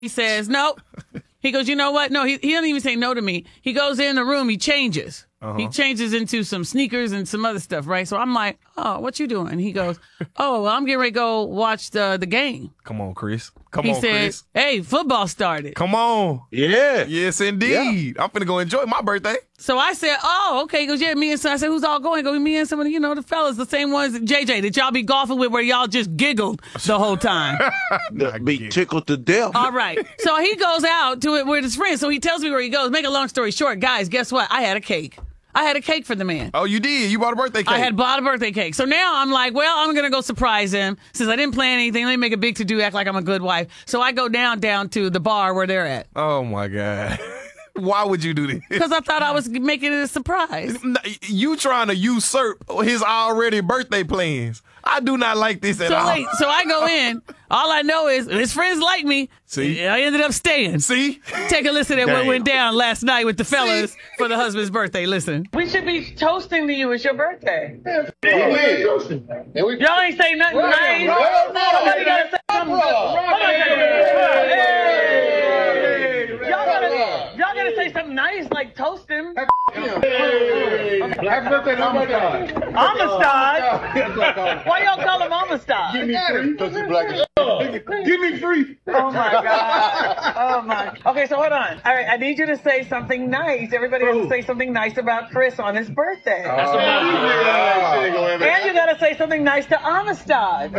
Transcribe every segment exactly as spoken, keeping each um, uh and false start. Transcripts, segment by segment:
He says, nope. He goes, you know what? No, he, he doesn't even say no to me. He goes in the room, he changes. Uh-huh. He changes into some sneakers and some other stuff, right? So I'm like, oh, what you doing? He goes, oh, well, I'm getting ready to go watch the, the game. Come on, Chris. Come he on, said, Chris. Hey, football started. Come on. Yeah. Yes, indeed. Yeah. I'm finna go enjoy my birthday. So I said, oh, okay. He goes, yeah, me and some. I said, who's all going? He goes, me and some of the, you know, the fellas, the same ones, J J, that y'all be golfing with where y'all just giggled the whole time. Be tickled to death. All right. So he goes out to it with his friends. So he tells me where he goes. Make a long story short, guys, guess what? I had a cake. I had a cake for the man. Oh, you did? You bought a birthday cake? I had bought a birthday cake. So now I'm like, well, I'm going to go surprise him. Since I didn't plan anything, let me make a big to-do, act like I'm a good wife. So I go down, down to the bar where they're at. Oh, my God. Why would you do this? Because I thought I was making it a surprise. You trying to usurp his already birthday plans. I do not like this at so all. Wait, so I go in. All I know is his friends like me. See? I ended up staying. See? Take a listen at Damn. what went down last night with the fellas See? for the husband's birthday. Listen. We should be toasting to you. It's your birthday. Yeah, yeah. Y'all ain't say nothing Right, nice. right, right. Somebody gotta say something good. Right. Hey. Y'all gotta, y'all gotta say something nice, like toast him. Hey. Happy birthday to Amistad. Amistad? Why y'all call him Amistad? Give me free. Because he's black as fuck. Give me free. Oh my God. Oh my. Okay, so hold on. All right, I need you to say something nice. Everybody has to say something nice about Chris on his birthday. That's oh, yeah. And you gotta say something nice to Amistad.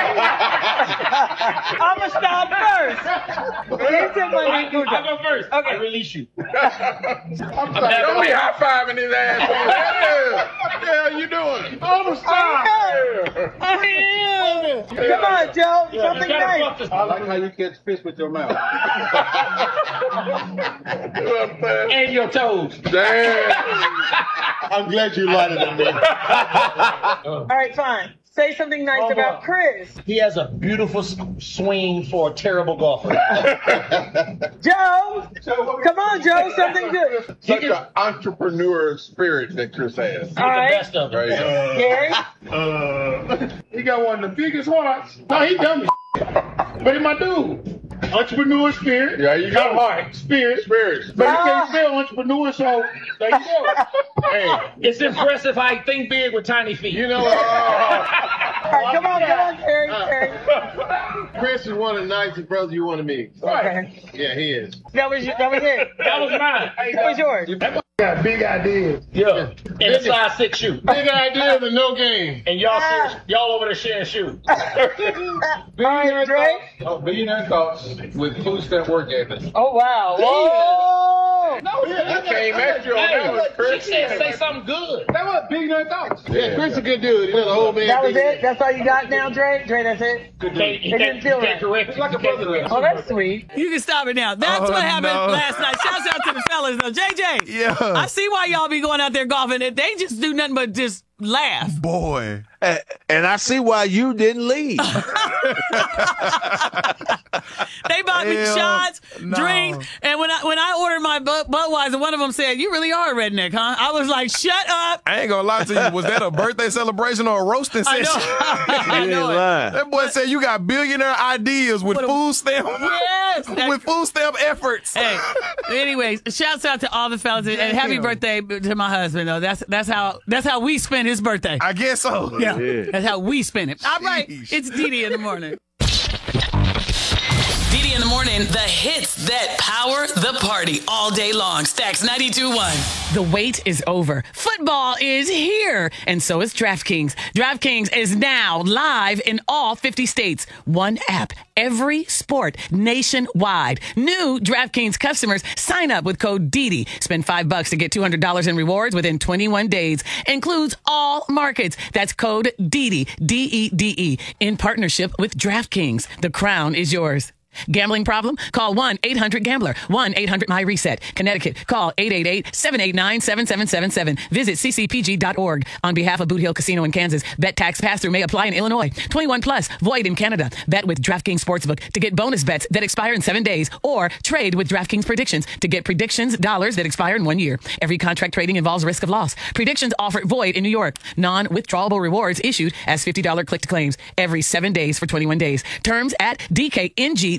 Amistad first. You said my name. I'll go first. Okay. I release you. I'm sorry. Don't be high fiving his ass. Yeah. What the hell you doing? Amistad. I am. Come on, Joe. Something nice. I like how you catch fish with your mouth. And your toes. Damn. I'm glad you lighted on me. All right, fine. Say something nice Oh, about boy. Chris. He has a beautiful s- swing for a terrible golfer. Joe. Come on, Joe. Something good. Such an entrepreneur spirit that Chris has. He's All right. the best of them. Right. Uh, Gary. uh, he got one of the biggest hearts. No, he dumb as but he my dude. Entrepreneur spirit. Yeah, you got heart. Spirit. Spirit. But he can't spell entrepreneur, so there you go. Hey, it's impressive how he think big with tiny feet. You know, uh, All right, come on, come on, Gary. Gary. Chris is one of the nicest brothers you want to meet. Okay. Yeah, he is. That was that was it. That was mine. That was yours. Got big ideas. Yeah. And a size six shoe. Big ideas and no game. And y'all Ah. serious, y'all over there sharing shoes. All right, Drake. Oh, billionaire thoughts with food stamp work ethic. Oh wow. Whoa. No, he came at you on that one, She Chris. said say something good. That was billionaire thoughts. Yeah, Chris is a good dude. He was a whole man. That was it. That's all you got now, Drake. Drake, that's it. Can't, he It can't, didn't he feel can't right. correct It's you. like a He can't brother. correct Oh, you. that's sweet. You can stop it now. That's Oh, what happened no. last night. Shouts out to the fellas, though. J J. Yeah. I see why y'all be going out there golfing. They just do nothing but just laugh. Boy. Uh, and I see why you didn't leave. They bought me Hell shots, no. drinks, and when I when I ordered my Bud- Budweiser, one of them said, "You really are a redneck, huh?" I was like, "Shut up!" I ain't gonna lie to you. Was that a birthday celebration or a roasting I session? know. I know it. That boy said you got billionaire ideas with What a- food stamp Yes. with food stamp efforts. Hey, anyways, shouts out to all the fellas and and happy Damn. birthday to my husband. Though that's that's how that's how we spend his birthday. I guess so. Yeah, that's how we spend it. All right, Sheesh. it's Dee in the morning. Didi in the morning, the hits that power the party all day long. Stacks ninety-two point one. The wait is over. Football is here, and so is DraftKings. DraftKings is now live in all fifty states. One app, every sport, nationwide. New DraftKings customers sign up with code Didi. Spend five bucks to get two hundred dollars in rewards within twenty-one days. Includes all markets. That's code Didi, D E D E, in partnership with DraftKings. The crown is yours. Gambling problem? Call one eight hundred gambler, one eight hundred my reset. Connecticut, call eight eight eight, seven eight nine, seven seven seven seven. Visit c c p g dot org. On behalf of Boot Hill Casino in Kansas, bet tax pass-through may apply in Illinois. twenty-one plus, void in Canada. Bet with DraftKings Sportsbook to get bonus bets that expire in seven days, or trade with DraftKings Predictions to get predictions dollars that expire in one year. Every contract trading involves risk of loss. Predictions offered void in New York. Non-withdrawable rewards issued as fifty dollars click to claims every seven days for twenty-one days. Terms at d k n g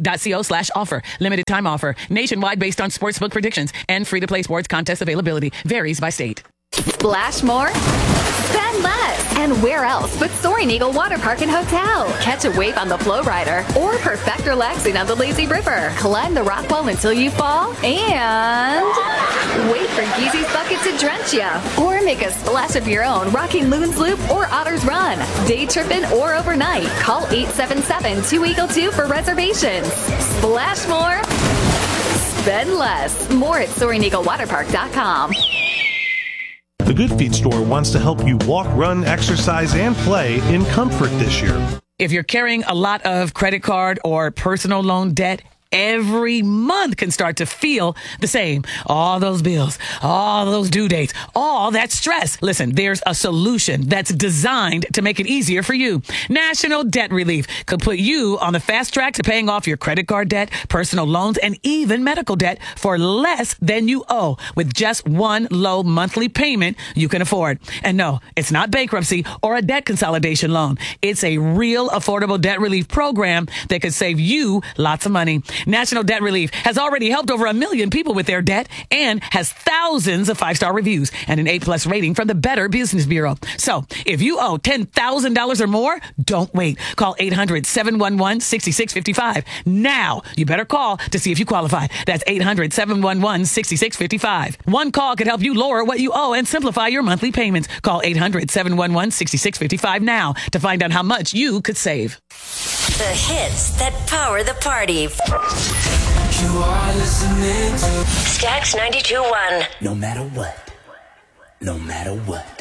dot co slash offer. Limited time offer. Nationwide based on sportsbook predictions and free-to-play sports contest availability. Varies by state. Splash more? Spend less. And where else but Soaring Eagle Water Park and Hotel? Catch a wave on the Flow Rider or perfect relaxing on the Lazy River. Climb the rock wall until you fall and wait for Geezy's Bucket to drench you. Or make a splash of your own rocking Loon's Loop or Otter's Run. Day tripping or overnight. Call eight seven seven, two eagle two for reservations. Splash more. Spend less. More at soaring eagle water park dot com. The Good Feet store wants to help you walk, run, exercise, and play in comfort this year. If you're carrying a lot of credit card or personal loan debt, every month can start to feel the same. All those bills, all those due dates, all that stress. Listen, there's a solution that's designed to make it easier for you. National Debt Relief could put you on the fast track to paying off your credit card debt, personal loans, and even medical debt for less than you owe with just one low monthly payment you can afford. And no, it's not bankruptcy or a debt consolidation loan. It's a real affordable debt relief program that could save you lots of money. National Debt Relief has already helped over a million people with their debt and has thousands of five-star reviews and an A-plus rating from the Better Business Bureau. So if you owe ten thousand dollars or more, don't wait. Call eight hundred, seven one one, six six five five. Now, you better call to see if you qualify. That's eight hundred, seven one one, six six five five. One call could help you lower what you owe and simplify your monthly payments. Call eight hundred, seven one one, six six five five now to find out how much you could save. The hits that power the party. You are listening to Stax ninety-two point one. No matter what. No matter what.